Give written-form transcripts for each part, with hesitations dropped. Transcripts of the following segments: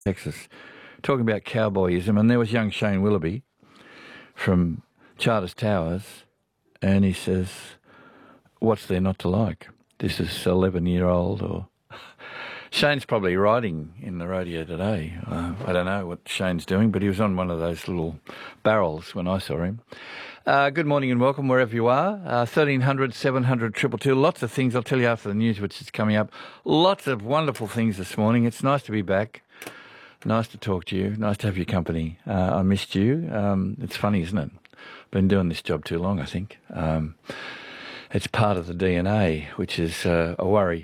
Texas, talking about cowboyism, and there was young Shane Willoughby from Charters Towers, and he says, what's there not to like? This is 11-year-old or... Shane's probably riding in the rodeo today. I don't know what Shane's doing, but he was on one of those little barrels when I saw him. Good morning and welcome wherever you are. 1300 700 222. Lots of things I'll tell you after the news, which is coming up. Lots of wonderful things this morning. It's nice to be back. Nice to talk to you. Nice to have your company. I missed you. It's funny, isn't it? Been doing this job too long, I think. It's part of the DNA, which is a worry.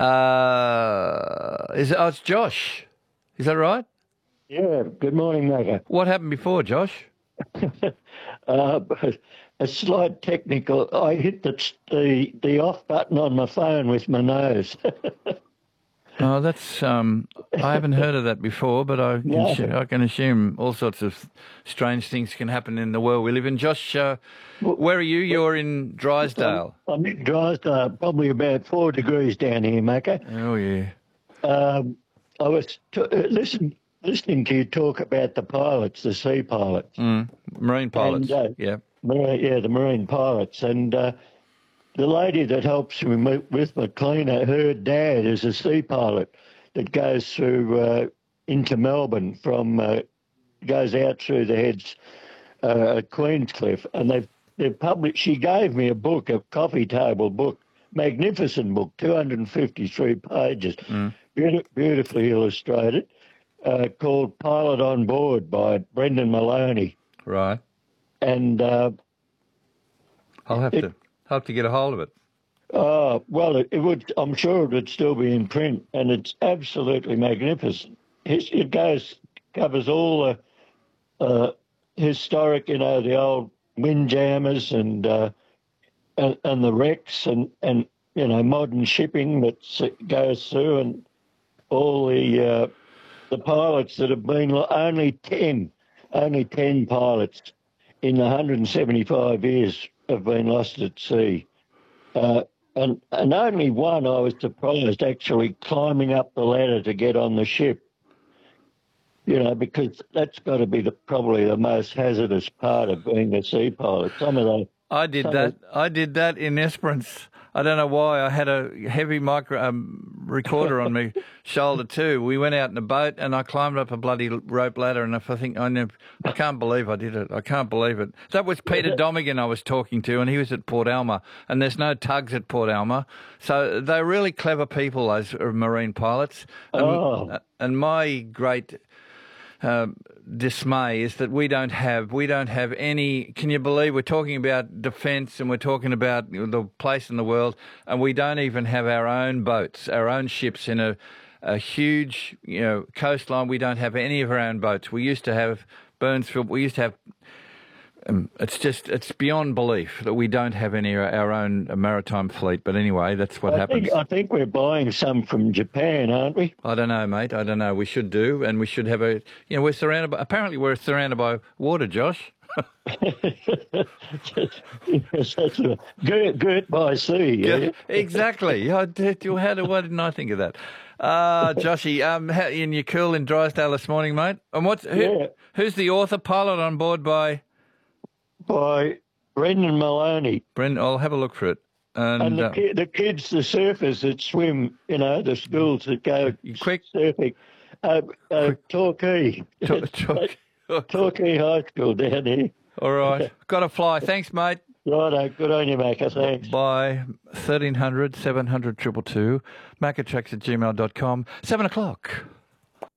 It's Josh. Is that right? Yeah, good morning, Macca. What happened before, Josh? A slight technical. I hit the off button on my phone with my nose. Oh, that's I haven't heard of that before, but I can assume all sorts of strange things can happen in the world we live in. Josh, where are you? You're in Drysdale. I'm in Drysdale, probably about 4 degrees down here, Macca. Oh yeah. I was listening to you talk about the pilots, the sea pilots, marine pilots. And, yeah, the marine pilots, and. The lady that helps me with my cleaner, her dad is a sea pilot that goes through into Melbourne goes out through the heads at Queenscliff, and they've published. She gave me a book, a coffee table book, magnificent book, 253 pages, beautifully illustrated, called "Pilot on Board" by Brendan Maloney. Right. And I'll have to get a hold of it. Well, it would. I'm sure it would still be in print, and it's absolutely magnificent. It covers all the historic, the old windjammers and the wrecks and modern shipping that goes through, and all the pilots that have been only 10 pilots in 175 years have been lost at sea. And only one, I was surprised, actually climbing up the ladder to get on the ship. Because that's got to be probably the most hazardous part of being a sea pilot. I did that in Esperance. I don't know why. I had a heavy recorder on my shoulder too. We went out in a boat and I climbed up a bloody rope ladder, and I can't believe I did it. I can't believe it. That was Peter Domigan I was talking to, and he was at Port Alma, and there's no tugs at Port Alma. So they're really clever people, those marine pilots. And my great dismay is that we don't have any. Can you believe we're talking about defence and we're talking about the place in the world, and we don't even have our own boats, our own ships in a huge coastline. We don't have any of our own boats. We used to have Burnsville. We used to have. It's beyond belief that we don't have any of our own maritime fleet. But anyway, that's what happens. I think we're buying some from Japan, aren't we? I don't know, mate. I don't know. We should do, and we should have we're surrounded by. Apparently, we're surrounded by water, Josh. Yes, that's girt by sea. Yeah? Exactly. Why didn't I think of that? Joshy, you're cool in Drysdale this morning, mate. And who's the author? Pilot on Board by Brendan Maloney. I'll have a look for it. And the kids, the surfers that swim, the schools that go surfing. Torquay. Torquay High School down here. All right. Got to fly. Thanks, mate. Righto. Good on you, Macca. Thanks. Bye. 1300 700 222. Maccatracks@gmail.com. 7 o'clock.